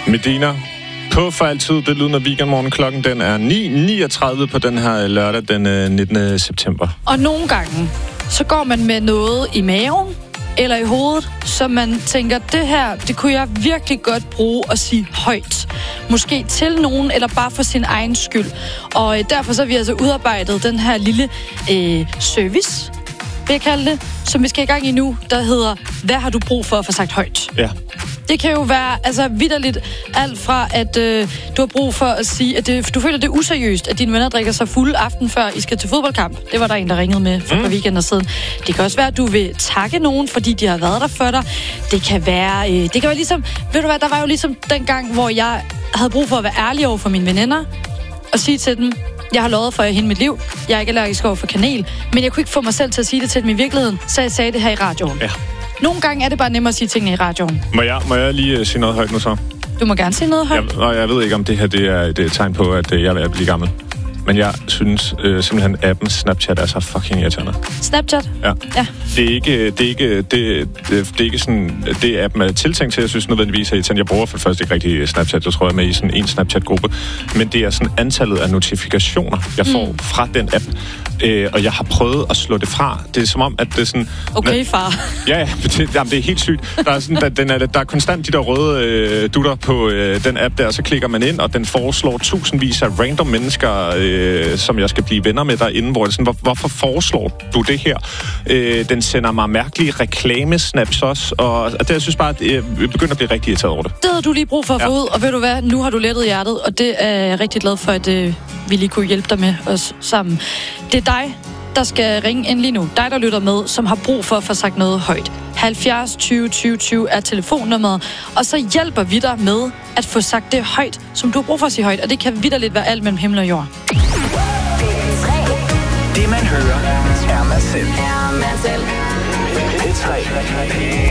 Medina på For Altid. Det lyder af weekendmorgen. Klokken den er 9:39 på den her lørdag den 19. september. Og nogle gange, så går man med noget i maven eller i hovedet, så man tænker, det her, det kunne jeg virkelig godt bruge at sige højt. Måske til nogen, eller bare for sin egen skyld. Og derfor så har vi altså udarbejdet den her lille service, vil jeg kalde det, som vi skal i gang i nu, der hedder, hvad har du brug for at få sagt højt? Ja. Det kan jo være vitterligt alt fra, at du har brug for at sige, at du føler, det er useriøst, at dine venner drikker sig fulde aften, før I skal til fodboldkamp. Det var der en, der ringede med for et par weekender siden. Det kan også være, at du vil takke nogen, fordi de har været der for dig. Det kan være ligesom, ved du hvad, der var jo ligesom den gang, hvor jeg havde brug for at være ærlig over for mine veninder, og sige til dem, jeg har lovet for jer hele mit liv. Jeg er ikke allergisk over for kanel, men jeg kunne ikke få mig selv til at sige det til dem i virkeligheden, så jeg sagde det her i radioen. Ja. Nogle gange er det bare nemmere at sige tingene i radioen. Må jeg lige sige noget højt nu så? Du må gerne sige noget højt. Jeg ved ikke, om det her det er et tegn på, at jeg er ved at blive gammel. Men jeg synes simpelthen, appen Snapchat er så fucking irriterende. Snapchat? Ja. Det er ikke sådan, det appen er tiltænkt til, jeg synes nødvendigvis er irriterende. Jeg bruger for det første ikke rigtig Snapchat, jeg tror jeg er med i sådan en Snapchat-gruppe. Men det er sådan antallet af notifikationer, jeg får fra den app. Og jeg har prøvet at slå det fra. Det er som om, at det er sådan... Okay, far. Ja, det er helt sygt. Der er, sådan, der er konstant de der røde dutter på den app der, og så klikker man ind, og den foreslår tusindvis af random mennesker, som jeg skal blive venner med derinde, hvor det sådan, hvorfor foreslår du det her? Den sender mig mærkelige reklamesnaps også, og det, jeg synes bare, at jeg begynder at blive rigtig irriteret over det. Det havde du lige brug for at få ud, og ved du hvad, nu har du lettet hjertet, og det er jeg rigtig glad for, at vi lige kunne hjælpe dig med os sammen. Det er dig, der skal ringe ind lige nu. Dig, der lytter med, som har brug for at få sagt noget højt. 70 20 20 20 er telefonnummeret, og så hjælper vi dig med at få sagt det højt, som du har brug for at sige højt, og det kan vitterligt være alt mellem himmel og jord. Det man hører er man selv. Det er 3.